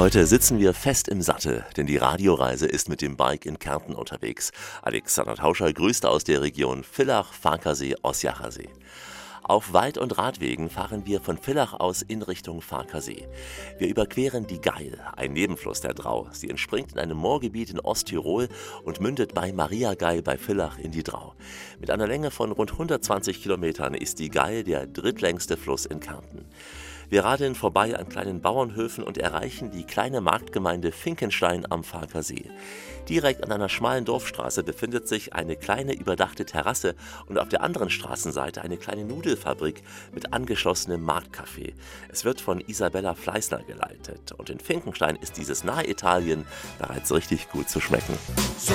Heute sitzen wir fest im Sattel, denn die Radioreise ist mit dem Bike in Kärnten unterwegs. Alexander Tauscher grüßt aus der Region Villach, Farkasee, Ossiachersee. Auf Wald- und Radwegen fahren wir von Villach aus in Richtung Farkasee. Wir überqueren die Gail, ein Nebenfluss der Drau. Sie entspringt in einem Moorgebiet in Osttirol und mündet bei Mariagail bei Villach in die Drau. Mit einer Länge von rund 120 Kilometern ist die Gail der drittlängste Fluss in Kärnten. Wir radeln vorbei an kleinen Bauernhöfen und erreichen die kleine Marktgemeinde Finkenstein am Farkasee. Direkt an einer schmalen Dorfstraße befindet sich eine kleine überdachte Terrasse und auf der anderen Straßenseite eine kleine Nudelfabrik mit angeschlossenem Marktcafé. Es wird von Isabella Fleißner geleitet und in Finkenstein ist dieses Nahitalien bereits richtig gut zu schmecken.